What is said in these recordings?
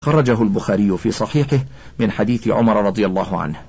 خرجه البخاري في صحيحه من حديث عمر رضي الله عنه.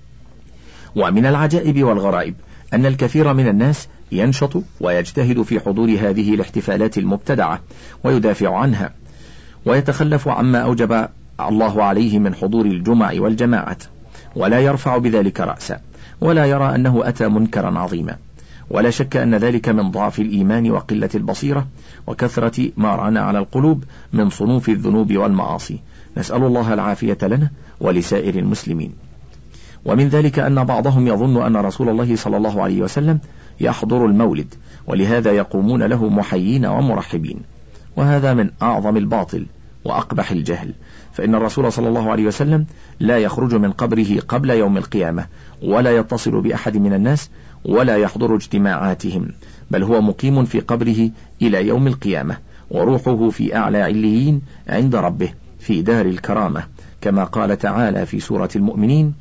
ومن العجائب والغرائب أن الكثير من الناس ينشط ويجتهد في حضور هذه الاحتفالات المبتدعة ويدافع عنها، ويتخلف عما أوجب الله عليه من حضور الجمع والجماعات، ولا يرفع بذلك رأسا، ولا يرى أنه أتى منكرا عظيما. ولا شك أن ذلك من ضعف الإيمان وقلة البصيرة وكثرة ما ران على القلوب من صنوف الذنوب والمعاصي، نسأل الله العافية لنا ولسائر المسلمين. ومن ذلك أن بعضهم يظن أن رسول الله صلى الله عليه وسلم يحضر المولد، ولهذا يقومون له محيين ومرحبين، وهذا من أعظم الباطل وأقبح الجهل، فإن الرسول صلى الله عليه وسلم لا يخرج من قبره قبل يوم القيامة، ولا يتصل بأحد من الناس، ولا يحضر اجتماعاتهم، بل هو مقيم في قبره إلى يوم القيامة، وروحه في أعلى عليين عند ربه في دار الكرامة، كما قال تعالى في سورة المؤمنين: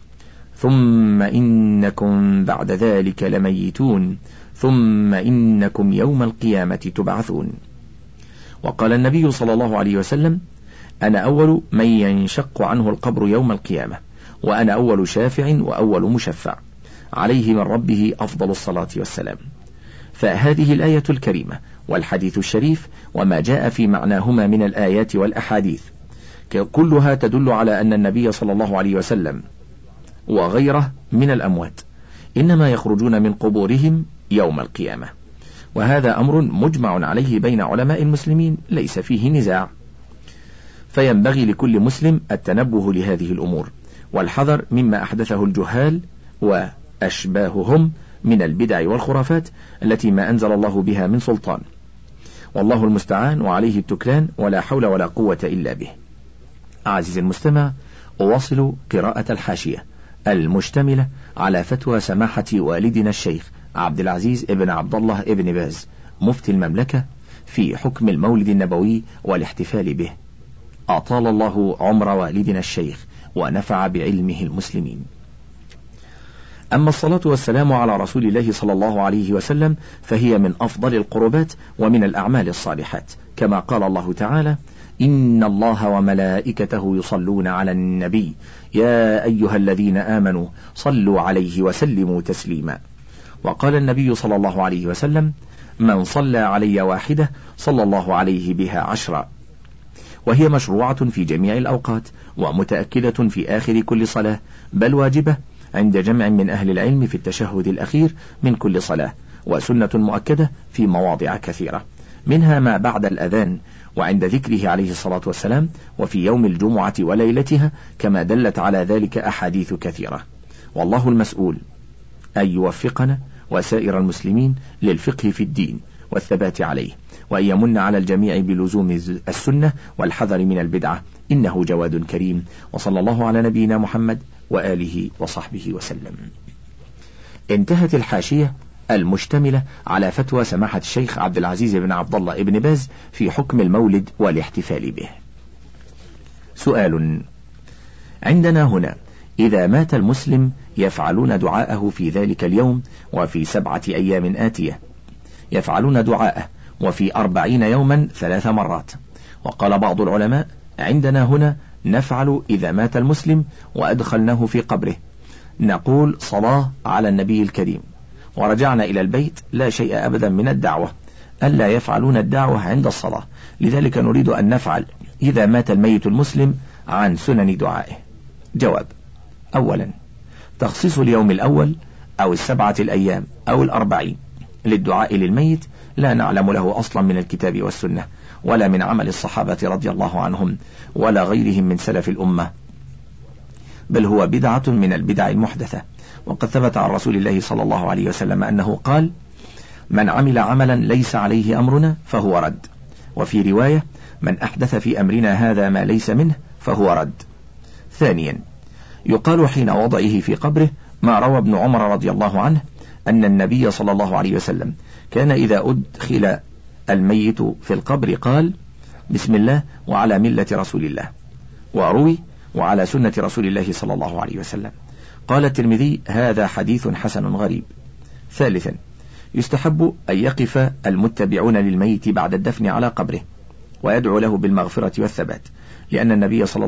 ثم إنكم بعد ذلك لميتون ثم إنكم يوم القيامة تبعثون. وقال النبي صلى الله عليه وسلم: أنا أول من ينشق عنه القبر يوم القيامة، وأنا أول شافع وأول مشفع، عليه من ربه أفضل الصلاة والسلام. فهذه الآية الكريمة والحديث الشريف وما جاء في معناهما من الآيات والأحاديث كلها تدل على أن النبي صلى الله عليه وسلم وغيره من الأموات إنما يخرجون من قبورهم يوم القيامة، وهذا أمر مجمع عليه بين علماء المسلمين ليس فيه نزاع. فينبغي لكل مسلم التنبه لهذه الأمور والحذر مما أحدثه الجهال وأشباههم من البدع والخرافات التي ما أنزل الله بها من سلطان، والله المستعان وعليه التكلان، ولا حول ولا قوة إلا به. عزيزي المستمع، أواصل قراءة الحاشية المشتملة على فتوى سماحة والدنا الشيخ عبد العزيز ابن عبد الله ابن باز مفتي المملكة في حكم المولد النبوي والاحتفال به، أطال الله عمر والدنا الشيخ ونفع بعلمه المسلمين. أما الصلاة والسلام على رسول الله صلى الله عليه وسلم فهي من أفضل القربات ومن الأعمال الصالحات، كما قال الله تعالى: إن الله وملائكته يصلون على النبي يا أيها الذين آمنوا صلوا عليه وسلموا تسليما. وقال النبي صلى الله عليه وسلم: من صلى علي واحدة صلى الله عليه بها 10. وهي مشروعة في جميع الأوقات، ومتأكدة في آخر كل صلاة، بل واجبة عند جمع من أهل العلم في التشهد الأخير من كل صلاة، وسنة مؤكدة في مواضع كثيرة، منها ما بعد الأذان وعند ذكره عليه الصلاة والسلام، وفي يوم الجمعة وليلتها، كما دلت على ذلك أحاديث كثيرة. والله المسؤول أن يوفقنا وسائر المسلمين للفقه في الدين والثبات عليه، وأن يمن على الجميع بلزوم السنة والحذر من البدعة، إنه جواد كريم. وصلى الله على نبينا محمد وآله وصحبه وسلم. انتهت الحاشية المشتملة على فتوى سماحة الشيخ عبد العزيز بن عبد الله ابن باز في حكم المولد والاحتفال به. سؤال: عندنا هنا إذا مات المسلم يفعلون دعاءه في ذلك اليوم وفي 7 أيام آتية، يفعلون دعاءه وفي 40 يوما 3 مرات. وقال بعض العلماء: عندنا هنا نفعل إذا مات المسلم وأدخلناه في قبره نقول صلاة على النبي الكريم، ورجعنا إلى البيت لا شيء أبدا من الدعوة، ألا يفعلون الدعوة عند الصلاة، لذلك نريد أن نفعل إذا مات الميت المسلم عن سنن دعائه. جواب: أولا، تخصيص اليوم الأول أو 7 الأيام أو 40 للدعاء للميت لا نعلم له أصلا من الكتاب والسنة، ولا من عمل الصحابة رضي الله عنهم، ولا غيرهم من سلف الأمة، بل هو بدعة من البدع المحدثة. وقد ثبت عن رسول الله صلى الله عليه وسلم أنه قال: من عمل عملا ليس عليه أمرنا فهو رد. وفي رواية: من أحدث في أمرنا هذا ما ليس منه فهو رد. ثانيا، يقال حين وضعه في قبره ما روى ابن عمر رضي الله عنه أن النبي صلى الله عليه وسلم كان إذا أدخل الميت في القبر قال: بسم الله وعلى ملة رسول الله. وروي: وعلى سنة رسول الله صلى الله عليه وسلم. قال الترمذي: هذا حديث حسن غريب. ثالثا، يستحب أن يقف المتبعون للميت بعد الدفن على قبره ويدعو له بالمغفرة والثبات، لأن النبي صلى